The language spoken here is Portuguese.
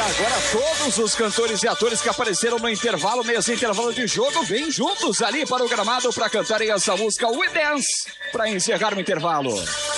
agora todos os cantores e atores que apareceram no intervalo, nesse intervalo de jogo, vêm juntos ali para o gramado para cantarem essa música We Dance, para encerrar o intervalo.